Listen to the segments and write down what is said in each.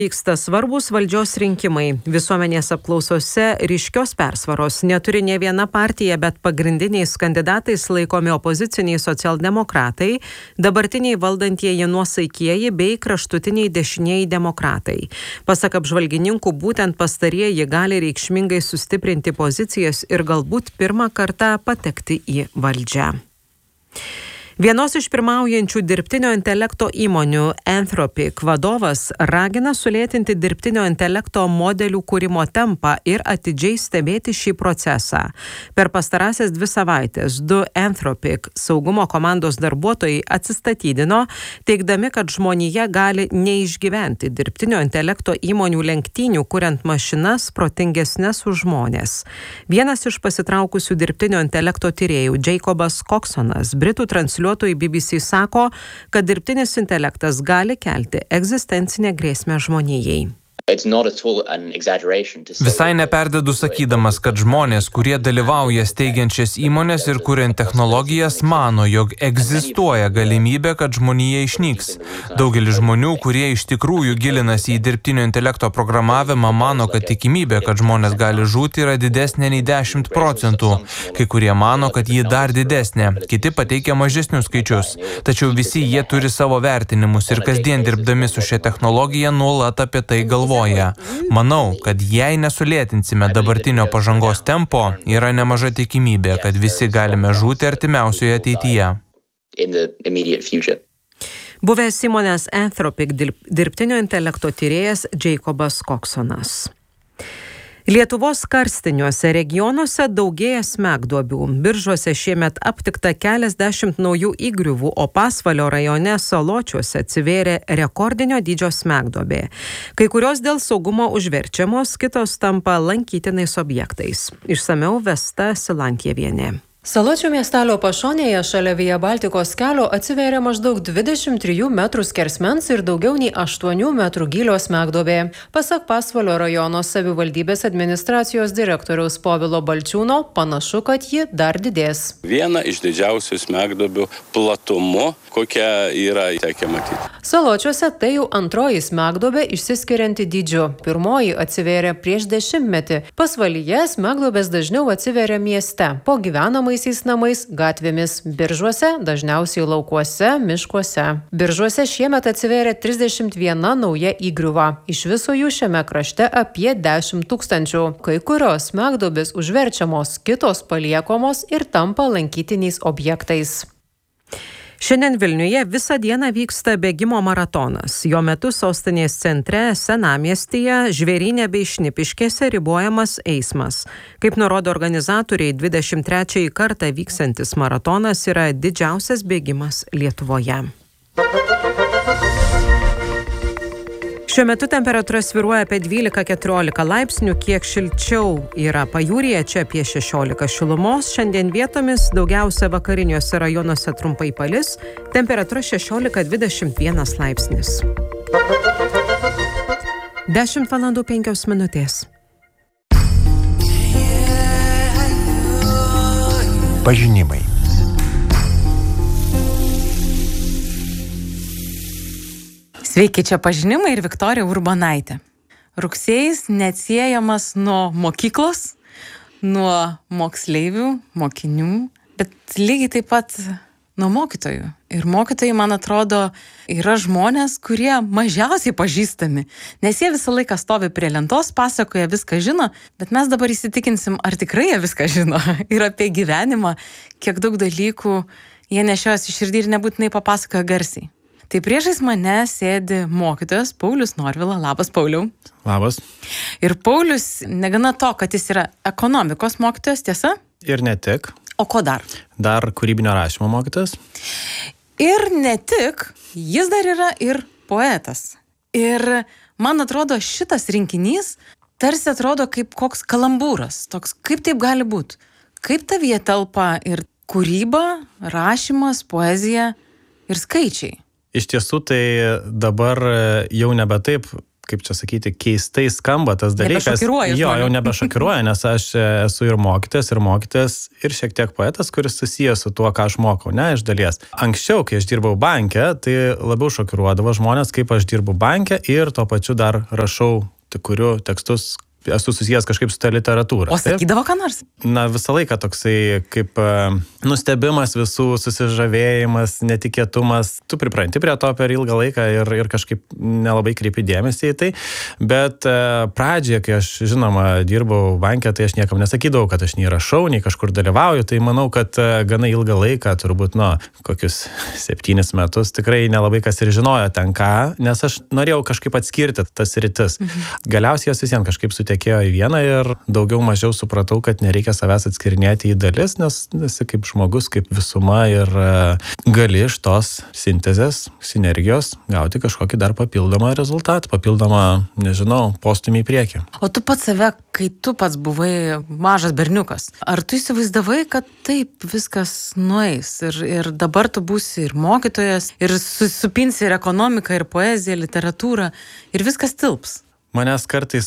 Vyksta svarbus valdžios rinkimai. Visuomenės apklausose ryškios persvaros neturi ne viena partija, bet pagrindiniais kandidatais laikomi opoziciniai socialdemokratai, dabartiniai valdantieji nuosaikieji bei kraštutiniai dešinieji demokratai. Pasak apžvalgininkų, būtent pastarieji gali reikšmingai sustiprinti pozicijas ir galbūt pirmą kartą patekti į valdžią. Vienos iš pirmaujančių dirbtinio intelekto įmonių Anthropic vadovas ragina sulėtinti dirbtinio intelekto modelių kūrimo tempą ir atidžiai stebėti šį procesą. Per pastarąsias 2 savaitės 2 Anthropic saugumo komandos darbuotojai atsistatydino, teigdami, kad žmonija gali neišgyventi dirbtinio intelekto įmonių lenktynių, kuriant mašinas protingesnes už žmones. Vienas iš pasitraukusių dirbtinio intelekto tyrėjų, Jacobas Coxonas, Britų transliuotojui BBC sako, kad dirbtinis intelektas gali kelti egzistencinę grėsmę žmonijai. Visai neperdedu sakydamas, kad žmonės, kurie dalyvauja steigiančias įmonės ir kuriant technologijas, mano, jog egzistuoja galimybė, kad žmonija išnyks. Daugelis žmonių, kurie iš tikrųjų gilinasi į dirbtinio intelekto programavimą, mano, kad tikimybė, kad žmonės gali žūti, yra didesnė nei 10%. Kai kurie mano, kad ji dar didesnė, kiti pateikia mažesnius skaičius. Tačiau visi jie turi savo vertinimus ir kasdien dirbdami su šia technologija nuolat apie tai galvoja. Manau, kad jei nesulėtinsime dabartinio pažangos tempo, yra nemaža tikimybė, kad visi galime žūti artimiausioje ateityje. Buvęs įmonės Anthropic dirbtinio intelekto tyrėjas Jacobas Coxonas. Lietuvos karstiniuose regionuose daugėja smegduobių. Biržuose šiemet aptikta keliasdešimt naujų įgriuvų, o Pasvalio rajone Saločiuose atsivėrė rekordinio dydžio smegduobė. Kai kurios dėl saugumo užverčiamos, kitos tampa lankytinais objektais. Išsamiau Vesta Silankievienė. Saločių miestelio pašonėje šalia Via Baltikos kelio atsivėrė maždaug 23 metrų skersmens ir daugiau nei 8 metrų gylio smegduobė. Pasak Pasvalio rajono savivaldybės administracijos direktoriaus Povilo Balčiūno, panašu, kad ji dar didės. Viena iš didžiausių smegduobių platumu, kokia yra tekę matyti. Saločiuose tai jau antroji smegduobė išsiskirianti dydžiu. Pirmoji atsivėrė prieš 10 metį. Pasvalyje smegduobės dažniau atsivėrė mieste, po gyvenamaisiais namais, gatvėmis. Biržuose dažniausiai laukuose, miškuose. Biržuose šiemet atsivėrė 31 nauja įgriuva. Iš viso jų šiame krašte apie 10 000. Kai kurios smegduobės užverčiamos, kitos paliekomos ir tampa lankytiniais objektais. Šiandien Vilniuje visą dieną vyksta bėgimo maratonas. Jo metu sostinės centre, Senamiestyje, Žvėryne bei Šnipiškėse ribojamas eismas. Kaip nurodo organizatoriai, 23 kartą vyksantis maratonas yra didžiausias bėgimas Lietuvoje. Šiuo metu temperatūra svyruoja apie 12-14 laipsnių, kiek šilčiau yra pajūryje, čia apie 16 šilumos. Šiandien vietomis daugiausia vakariniuose rajonuose trumpai palis, temperatūra 16-21 laipsnis. 10:05. Pažinimai. Sveiki, čia pažinimai ir Viktorija Urbonaitė. Rugsėjis neatsiejamas nuo mokyklos, nuo moksleivių, mokinių, bet lygiai taip pat nuo mokytojų. Ir mokytojai, man atrodo, yra žmonės, kurie mažiausiai pažįstami, nes jie visą laiką stovi prie lentos, pasakoja, viską žino, bet mes dabar įsitikinsim, ar tikrai jie viską žino ir apie gyvenimą, kiek daug dalykų jie nešiojasi širdį ir nebūtinai papasakoja garsiai. Tai priešais mane sėdi mokytojas Paulius Norvila. Labas, Pauliau. Labas. Ir Paulius, negana to, kad jis yra ekonomikos mokytojas, tiesa? Ir ne tik. O ko dar? Dar kūrybinio rašymo mokytojas. Ir ne tik, jis dar yra ir poetas. Ir man atrodo, šitas rinkinys tarsi atrodo kaip koks kalambūras. Toks, kaip taip gali būti? Kaip tavyje telpa ir kūryba, rašymas, poezija ir skaičiai? Iš tiesų tai dabar jau nebe taip kaip čia sakyti, keistai skamba tas dalykas. Nebešokiruoja. Jau nebešokiruoja, nes aš esu ir mokytojas ir šiek tiek poetas, kuris susijęs su tuo, ką aš mokau, ne, iš dalies. Anksčiau, kai aš dirbau banke, tai labiau šokiruodavo žmonės, kaip aš dirbu banke ir tuo pačiu dar rašau, kuriu tekstus, esu susijęs kažkaip su ta literatūra. O sakydavo ką nors? Na, visą laiką toksai kaip nustebimas visų, susižavėjimas, netikėtumas. Tu pripranti prie to per ilgą laiką ir kažkaip nelabai kreipi dėmesį į tai. Bet pradžioje, kai aš, žinoma, dirbau banke, tai aš niekam nesakydavau, kad aš nei rašau, nei kažkur dalyvauju. Tai manau, kad gana ilgą laiką, turbūt, kokius 7 metus, tikrai nelabai kas ir žinojo ten ką, nes aš norėjau kažkaip atskirti tas sritis. Galiausiai jos visiems kažkaip sutekėjo į vieną ir daugiau mažiau supratau, kad nereikia savęs atskirinėti į dalis, nes esi kaip žmogus, kaip visuma ir gali iš tos sintezės, sinergijos gauti kažkokį dar papildomą rezultatą, papildomą, nežinau, postumį į priekį. O tu pats save, kai tu pats buvai mažas berniukas, ar tu įsivaizdavai, kad taip viskas nueis ir dabar tu būsi ir mokytojas, ir supinsi ir ekonomiką, ir poeziją, literatūrą, ir viskas tilps? Manęs kartais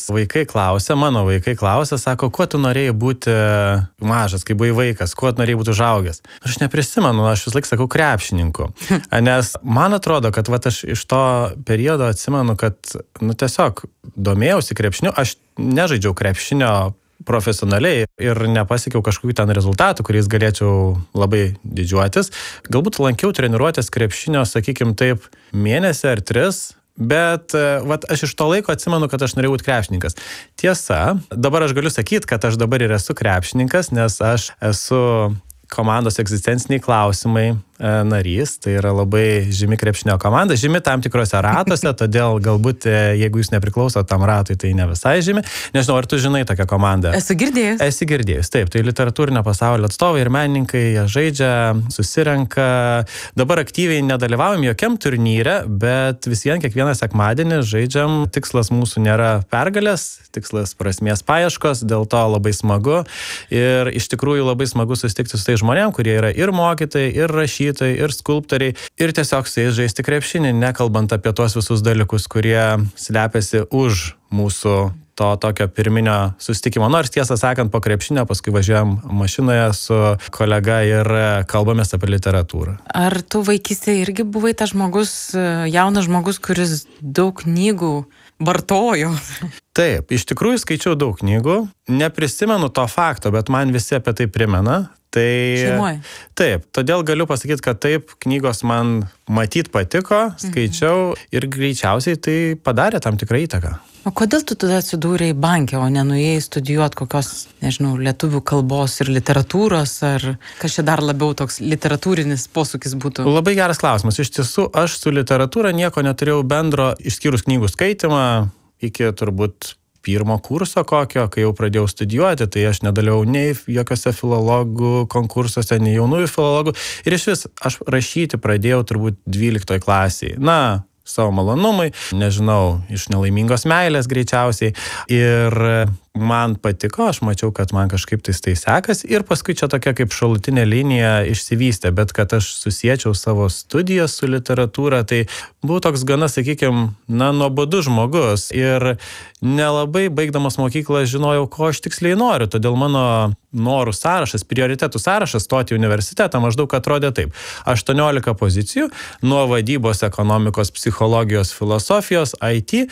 mano vaikai klausia, sako, kuo tu norėjai būti mažas, kai buvai vaikas, kuo tu norėjai būti užaugęs. Aš neprisimenu, aš vis laik sakau krepšininku. Nes man atrodo, kad aš iš to periodo atsimenu, kad tiesiog domėjausi krepšiniu, aš nežaidžiau krepšinio profesionaliai ir nepasiekiau kažkokių ten rezultatų, kuriais galėčiau labai didžiuotis. Galbūt lankiau treniruotės krepšinio, sakykim taip, mėnesį ar 3, bet aš iš to laiko atsimenu, kad aš norėjau būti krepšininkas. Tiesa, dabar aš galiu sakyti, kad aš dabar ir esu krepšininkas, nes aš esu komandos egzistenciniai klausimai narys, tai yra labai žymi krepšinio komanda, žymi tam tikrose ratuose, todėl galbūt, jeigu jūs nepriklauso tam ratui, tai ne visai žymi. Nežinau, ar tu žinai tokią komandą? Esu girdėjus. Esi girdėjus, taip, tai literatūrinio pasaulio atstovai ir menininkai, jie žaidžia, susirenka. Dabar aktyviai nedalyvaujam jokiam turnyre, bet vis vien kiekvieną sekmadienį žaidžiam. Tikslas mūsų nėra pergalės, tikslas prasmės paieškos, dėl to labai smagu. Ir iš tikrųjų labai smagu susitikti su tai žmonėm, kurie yra ir mokytojai, ir rašytojai, ir skulptoriai, ir tiesiog su jais žaisti krepšinį, nekalbant apie tuos visus dalykus, kurie slepiasi už mūsų to tokio pirminio susitikimo. Nors tiesą sakant, po krepšinio paskui važiuojam mašinoje su kolega ir kalbamės apie literatūrą. Ar tu vaikystėje irgi buvai tas žmogus, jaunas žmogus, kuris daug knygų vartojo? Taip, iš tikrųjų skaičiau daug knygų. Neprisimenu to fakto, bet man visi apie tai primena. Šeimoje. Taip, todėl galiu pasakyti, kad taip, knygos man matyt patiko, skaičiau ir greičiausiai tai padarė tam tikrą įtaką. O kodėl tu tada atsidūrei banke, o nenuėjai studijuoti kokios, nežinau, lietuvių kalbos ir literatūros, ar kas čia dar labiau toks literatūrinis posūkis būtų? Labai geras klausimas. Iš tiesų, aš su literatūra nieko neturėjau bendro, išskyrus knygų skaitimą, iki turbūt 1 kurso kokio, kai jau pradėjau studijuoti, tai aš nedalyvau nei jokiose filologų konkursuose, nei jaunųjų filologų. Ir iš vis, aš rašyti pradėjau turbūt 12 klasėje. Savo malonumai, nežinau, iš nelaimingos meilės greičiausiai. Ir man patiko, aš mačiau, kad man kažkaip tai sekasi ir paskui čia tokia kaip šalutinė linija išsivystė, bet kad aš susiečiau savo studijas su literatūra, tai buvau toks gana, sakykime, nuobodus žmogus ir nelabai baigdamas mokyklą žinojau, ko aš tiksliai noriu, todėl mano norų sąrašas, prioritetų sąrašas stoti į universitetą maždaug atrodė taip. 18 pozicijų, nuo vadybos, ekonomikos, psichologijos, filosofijos, IT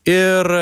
ir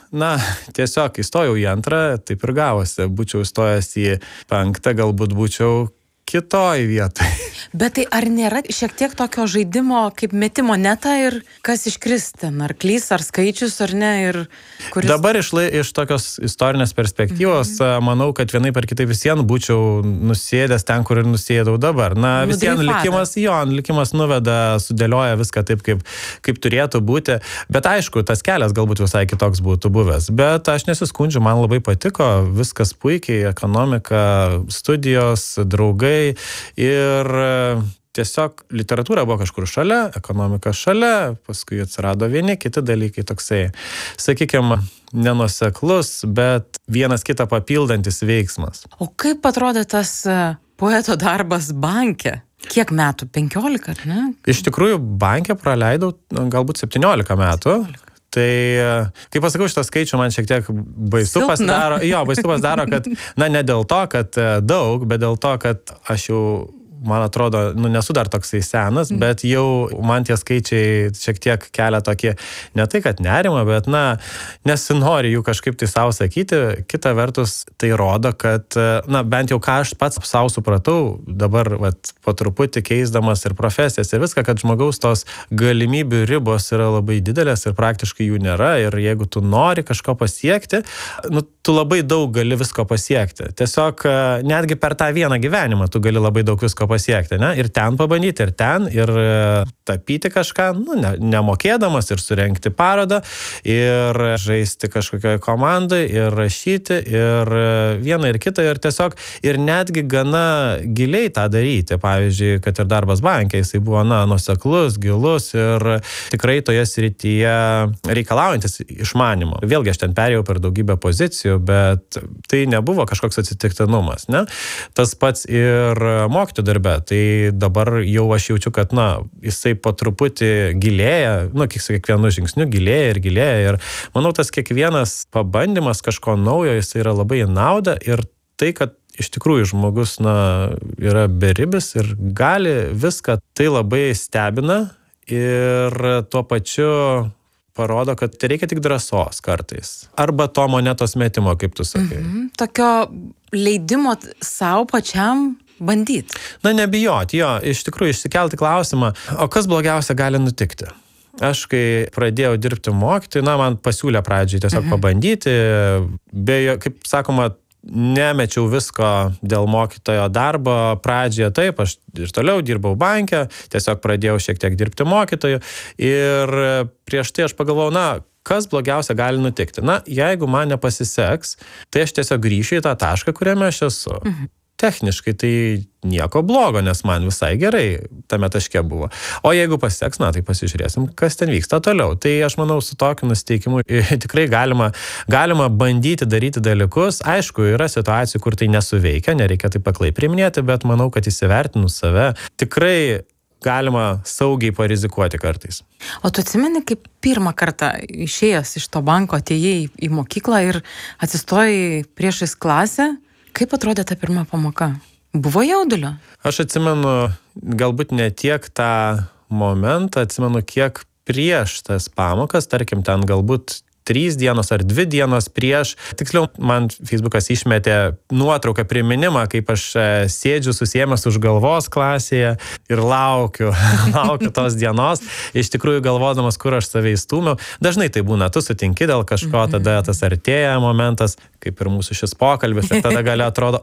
tiesiog įstojau į 2, taip ir gavosi. Būčiau įstojęs į 5, galbūt būčiau kitoj vietoj. Bet tai ar nėra šiek tiek tokio žaidimo kaip metimo netą ir kas iškris ten, ar klys, ar skaičius, ar ne? Ir kuris... Dabar iš tokios istorinės perspektyvos manau, kad vienaip ar kitaip visien būčiau nusėdęs ten, kur ir nusėdau dabar. Visien likimas nuveda, sudėlioja viską taip, kaip turėtų būti. Bet aišku, tas kelias galbūt visai kitoks būtų buvęs. Bet aš nesiskundžiu, man labai patiko, viskas puikiai, ekonomika, studijos, draugai. Ir tiesiog literatūra buvo kažkur šalia, ekonomika šalia, paskui atsirado vieni, kiti dalykai toksai, sakykime, nenuoseklus, bet vienas kitą papildantis veiksmas. O kaip atrodė tas poeto darbas banke? Kiek metų? 15, ar ne? Iš tikrųjų, banke praleidau galbūt 17 metų. Tai, kai pasakau šitą skaičių, man šiek tiek baisu pasidaro. Jo, baisu pasidaro, kad, ne dėl to, kad daug, bet dėl to, kad aš jau, man atrodo, nesu dar toksai senas, bet jau man tie skaičiai šiek tiek kelia tokį, ne tai, kad nerimą, bet, nesinori jų kažkaip tai savo sakyti. Kita vertus, tai rodo, kad, bent jau ką aš pats savo supratau, dabar, po truputį keisdamas ir profesijas ir viską, kad žmogaus tos galimybių ribos yra labai didelės ir praktiškai jų nėra. Ir jeigu tu nori kažko pasiekti, tu labai daug gali visko pasiekti. Tiesiog netgi per tą vieną gyvenimą tu gali labai daug visko pasiekti, ne? Ir ten pabandyti, ir tapyti kažką, nemokėdamas, ir surengti parodą, ir žaisti kažkokioje komandai, ir rašyti, ir vieną ir kitą, ir tiesiog, ir netgi gana giliai tą daryti. Pavyzdžiui, kad ir darbas banke, jisai buvo, nuoseklus, gilus ir tikrai toje srityje reikalaujantis išmanimo. Vėlgi, aš ten perėjau per daugybę pozicijų, bet tai nebuvo kažkoks atsitiktinumas, ne? Tas pats ir mokytojų darbe. Tai dabar jau aš jaučiu, kad, jisai po truputį gilėja, kiekvienu žingsniu gilėja ir gilėja. Ir manau, tas kiekvienas pabandymas kažko naujo, jisai yra labai į naudą. Ir tai, kad iš tikrųjų žmogus, yra beribis ir gali viską, tai labai stebina ir tuo pačiu parodo, kad tai reikia tik drąsos kartais. Arba to monetos metimo, kaip tu sakai. Tokio leidimo savo pačiam bandyti. Nebijot, iš tikrųjų išsikelti klausimą, o kas blogiausia gali nutikti? Aš, kai pradėjau dirbti mokytojui, man pasiūlė pradžiai tiesiog pabandyti, kaip sakoma, nemečiau visko dėl mokytojo darbo pradžioje, taip, aš ir toliau dirbau banke, tiesiog pradėjau šiek tiek dirbti mokytoju ir prieš tai aš pagalvojau, kas blogiausia gali nutikti? Jeigu man nepasiseks, tai aš tiesiog grįšiu į tą tašką, kuriame aš esu. Techniškai tai nieko blogo, nes man visai gerai tame taške buvo. O jeigu pasiseks, tai pasižiūrėsim, kas ten vyksta toliau. Tai aš manau, su tokiu nusiteikimu tikrai galima bandyti daryti dalykus. Aišku, yra situacijų, kur tai nesuveikia, nereikia taip aklai priiminėti, bet manau, kad įsivertinus save, tikrai galima saugiai parizikuoti kartais. O tu atsimeni, kaip pirmą kartą išėjęs iš to banko atėjai į mokyklą ir atsistojai priešais klasę? Kaip atrodė ta pirma pamoka? Buvo jaudulio? Aš atsimenu galbūt ne tiek tą momentą, atsimenu kiek prieš tas pamokas, tarkim ten galbūt 3 dienos ar 2 dienos prieš. Tiksliau, man Facebookas išmetė nuotrauką priminimą, kaip aš sėdžiu susiėmęs už galvos klasėje ir laukiu tos dienos, iš tikrųjų galvodamas, kur aš save įstūmiau. Dažnai tai būna, tu sutinki dėl kažko, tada tas artėja momentas, kaip ir mūsų šis pokalbis, ir tada gali atrodo,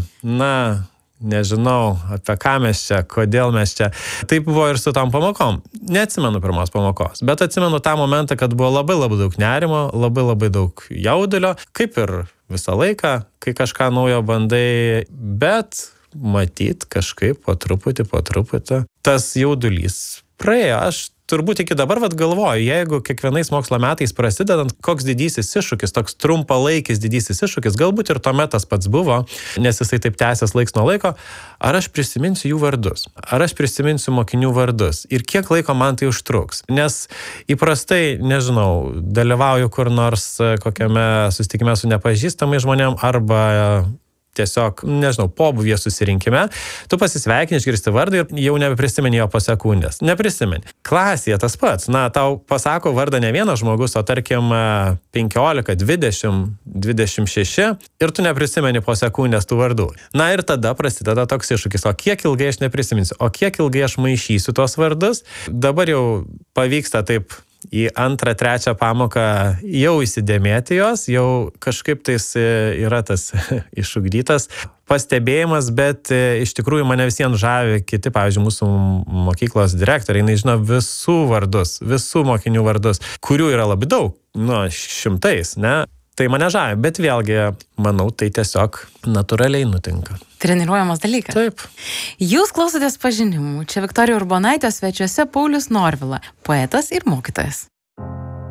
nežinau, apie ką mes čia, kodėl mes čia. Taip buvo ir su tom pamokom. Neatsimenu pirmos pamokos, bet atsimenu tą momentą, kad buvo labai daug nerimo, labai daug jaudulio, kaip ir visą laiką, kai kažką naujo bandai, bet matyt kažkaip po truputį tas jaudulys praėjo. Aš turbūt iki dabar galvoju, jeigu kiekvienais mokslo metais prasidedant, koks didysis iššūkis, toks trumpalaikis didysis iššūkis, galbūt ir tuomet tas pats buvo, nes jisai taip tęsęs laiks nuo laiko, ar aš prisiminsiu jų vardus, ar aš prisiminsiu mokinių vardus ir kiek laiko man tai užtruks. Nes įprastai, nežinau, dalyvauju kur nors kokiame susitikime su nepažįstamais žmonėm arba tiesiog, nežinau, pobūvėje susirinkime, tu pasisveikini, išgirsti vardą ir jau nebeprisimeni jo po sekundės. Neprisimeni. Klasėje tas pats. Tau pasako vardą ne vienas žmogus, o tarkim 15, 20, 26 ir tu neprisimeni po sekundės tų vardų. Ir tada prasideda toks iššūkis, o kiek ilgai aš neprisiminsiu, o kiek ilgai aš maišysiu tuos vardus. Dabar jau pavyksta taip į 2, 3 pamoką jau įsidėmėti jos, jau kažkaip tais yra tas išugdytas pastebėjimas, bet iš tikrųjų mane visiems žavi kiti, pavyzdžiui, mūsų mokyklos direktoriai, jinai žino visų mokinių vardus, kurių yra labai daug, šimtais, ne? Tai mane žavi, bet vėlgi, manau, tai tiesiog natūraliai nutinka. Treniruojamas dalykas. Taip. Jūs klausotės pažinimų. Čia Viktorija Urbonaitė, svečiuose Paulius Norvila, poetas ir mokytojas.